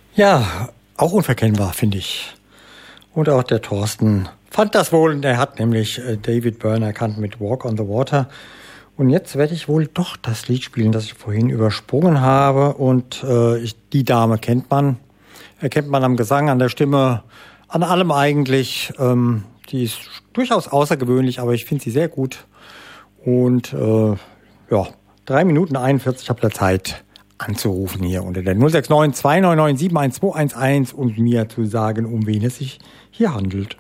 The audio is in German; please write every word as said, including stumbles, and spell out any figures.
Ja, auch unverkennbar, finde ich. Und auch der Thorsten fand das wohl. Der hat nämlich David Byrne erkannt mit Walk on the Water. Und jetzt werde ich wohl doch das Lied spielen, das ich vorhin übersprungen habe. Und äh, ich, die Dame kennt man. Erkennt man am Gesang, an der Stimme, an allem eigentlich. Ähm, die ist durchaus außergewöhnlich, aber ich finde sie sehr gut. Und äh, ja, drei Minuten einundvierzig habt ihr Zeit anzurufen hier unter der null sechs neun, zwei neun neun, sieben eins zwei eins eins und mir zu sagen, um wen es sich hier handelt.